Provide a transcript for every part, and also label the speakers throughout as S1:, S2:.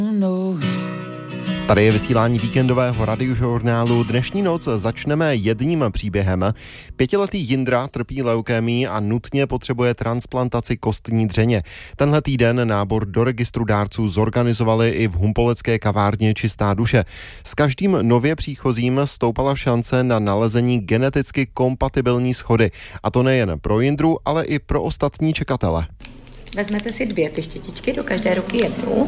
S1: Tady je vysílání víkendového radiožurnálu. Dnešní noc začneme jedním příběhem. 5letý Jindra trpí leukémií a nutně potřebuje transplantaci kostní dřeně. Tenhle týden nábor do registru dárců zorganizovali i v humpolecké kavárně Čistá duše. S každým nově příchozím stoupala šance na nalezení geneticky kompatibilní schody. A to nejen pro Jindru, ale i pro ostatní čekatele.
S2: Vezmete si 2 ty štětičky, do každé ruky jednu.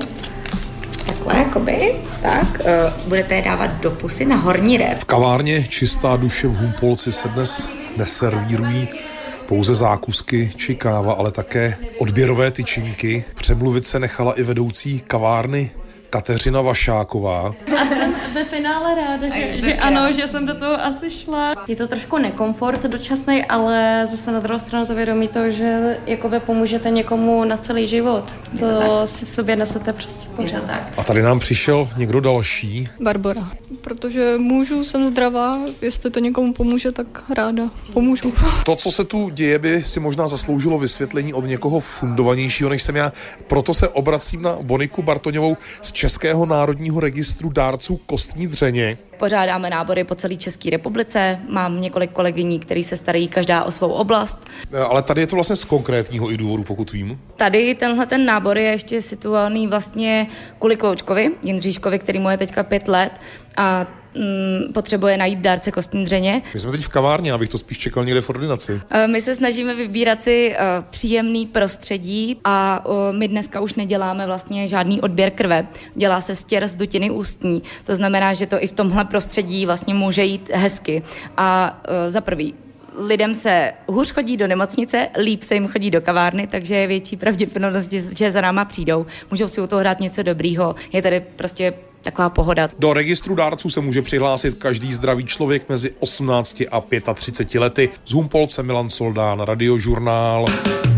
S2: Takhle, jakoby, tak. Budete je dávat do pusy na horní rép.
S3: V kavárně Čistá duše v Humpolci se dnes neservírují pouze zákusky či káva, ale také odběrové tyčinky. Přemluvit se nechala i vedoucí kavárny Kateřina Vašáková.
S4: A jsem ve finále ráda, že ano, že jsem do toho asi šla. Je to trošku nekomfort dočasný, ale zase na druhou stranu to vědomí to, že jakoby pomůžete někomu na celý život. To si v sobě nesete prostě pořád.
S3: A tady nám přišel někdo další.
S5: Barbora. Protože můžu, jsem zdravá, jestli to někomu pomůže, tak ráda pomůžu.
S3: To, co se tu děje, by si možná zasloužilo vysvětlení od někoho fundovanějšího, než jsem já. Proto se obracím na Boniku Bartoňovou z Českého národního registru dárců kostní dřeně.
S2: Pořádáme nábory po celé České republice. Mám několik kolegyní, který se starají každá o svou oblast.
S3: Ale tady je to vlastně z konkrétního i důvodu, pokud vím.
S2: Tady ten nábor je ještě situovaný vlastně kvůli Kloučkovi, Jindříškovi, který mu je teďka 5 let a potřebuje najít dárce kostní dřeně.
S3: My jsme teď v kavárně, abych to spíš čekal někde v ordinaci.
S2: My se snažíme vybírat si příjemný prostředí a my dneska už neděláme vlastně žádný odběr krve. Dělá se stěr z dutiny ústní. To znamená, že to i v tomhle prostředí vlastně může jít hezky. A za prvý, lidem se hůř chodí do nemocnice, líp se jim chodí do kavárny, takže je větší pravděpodobnost, že za náma přijdou. Můžou si u toho hrát něco dobrýho. Je tady prostě taková pohoda.
S3: Do registru dárců se může přihlásit každý zdravý člověk mezi 18 a 35 lety. Z Humpolce Milan Soldán, Radiožurnál.